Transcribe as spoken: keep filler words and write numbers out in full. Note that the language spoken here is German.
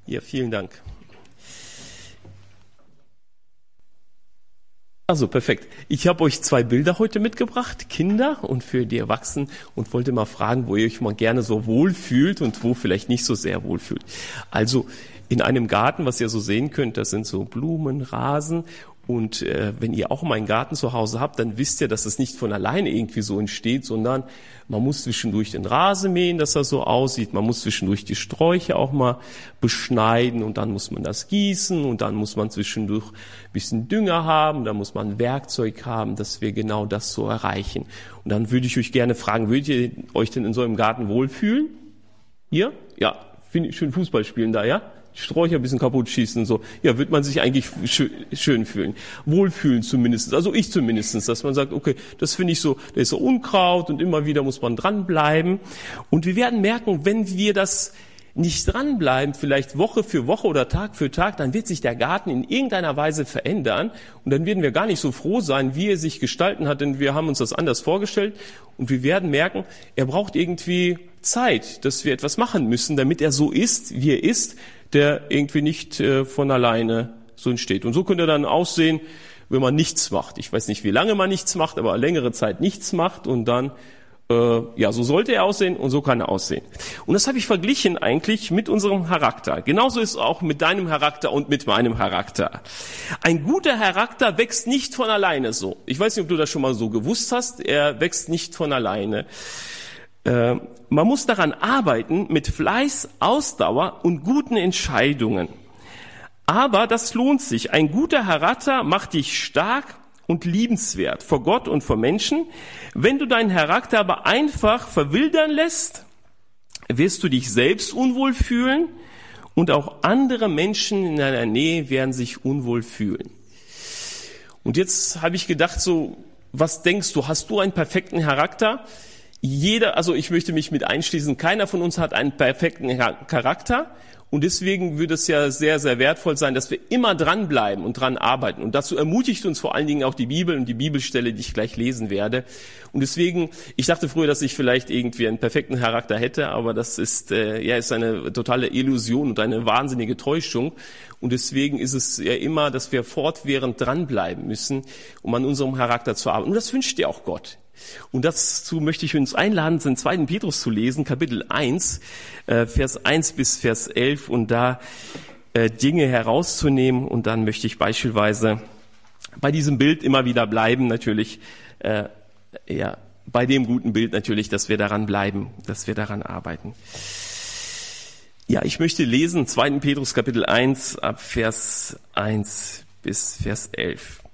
Ja, vielen Dank. Also perfekt. Ich habe euch zwei Bilder heute mitgebracht, Kinder und für die Erwachsenen, und wollte mal fragen, wo ihr euch mal gerne so wohlfühlt und wo vielleicht nicht so sehr wohlfühlt. Also in einem Garten, was ihr so sehen könnt, das sind so Blumen, Rasen. Und äh, wenn ihr auch mal einen Garten zu Hause habt, dann wisst ihr, dass es nicht von alleine irgendwie so entsteht, sondern man muss zwischendurch den Rasen mähen, dass er so aussieht. Man muss zwischendurch die Sträucher auch mal beschneiden und dann muss man das gießen und dann muss man zwischendurch ein bisschen Dünger haben, dann muss man ein Werkzeug haben, dass wir genau das so erreichen. Und dann würde ich euch gerne fragen, würdet ihr euch denn in so einem Garten wohlfühlen? Ihr? Ja, finde ich schön Fußball spielen da, ja? Sträucher ein bisschen kaputt schießen, so. Ja, wird man sich eigentlich schön, schön fühlen. Wohlfühlen zumindest. Also ich zumindestens, dass man sagt, okay, das finde ich so, da ist so Unkraut und immer wieder muss man dranbleiben. Und wir werden merken, wenn wir das nicht dranbleiben, vielleicht Woche für Woche oder Tag für Tag, dann wird sich der Garten in irgendeiner Weise verändern und dann werden wir gar nicht so froh sein, wie er sich gestalten hat, denn wir haben uns das anders vorgestellt und wir werden merken, er braucht irgendwie Zeit, dass wir etwas machen müssen, damit er so ist, wie er ist, der irgendwie nicht äh, von alleine so entsteht. Und so könnte er dann aussehen, wenn man nichts macht. Ich weiß nicht, wie lange man nichts macht, aber längere Zeit nichts macht und dann Äh, ja, so sollte er aussehen und so kann er aussehen. Und das habe ich verglichen eigentlich mit unserem Charakter. Genauso ist es auch mit deinem Charakter und mit meinem Charakter. Ein guter Charakter wächst nicht von alleine so. Ich weiß nicht, ob du das schon mal so gewusst hast. Er wächst nicht von alleine. Äh, man muss daran arbeiten mit Fleiß, Ausdauer und guten Entscheidungen. Aber das lohnt sich. Ein guter Charakter macht dich stark und liebenswert vor Gott und vor Menschen. Wenn du deinen Charakter aber einfach verwildern lässt, wirst du dich selbst unwohl fühlen und auch andere Menschen in deiner Nähe werden sich unwohl fühlen. Und jetzt habe ich gedacht, so, was denkst du, hast du einen perfekten Charakter? Jeder, also ich möchte mich mit einschließen, keiner von uns hat einen perfekten Charakter. Und deswegen würde es ja sehr, sehr wertvoll sein, dass wir immer dranbleiben und dran arbeiten. Und dazu ermutigt uns vor allen Dingen auch die Bibel und die Bibelstelle, die ich gleich lesen werde. Und deswegen, ich dachte früher, dass ich vielleicht irgendwie einen perfekten Charakter hätte, aber das ist äh, ja ist eine totale Illusion und eine wahnsinnige Täuschung. Und deswegen ist es ja immer, dass wir fortwährend dranbleiben müssen, um an unserem Charakter zu arbeiten. Und das wünscht dir auch Gott. Und dazu möchte ich uns einladen, den zweiten Petrus zu lesen, Kapitel eins, äh, Vers eins bis Vers elf, und da äh, Dinge herauszunehmen. Und dann möchte ich beispielsweise bei diesem Bild immer wieder bleiben, natürlich, äh, ja, bei dem guten Bild natürlich, dass wir daran bleiben, dass wir daran arbeiten. Ja, ich möchte lesen, zweiten Petrus, Kapitel eins, ab Vers eins bis Vers elf.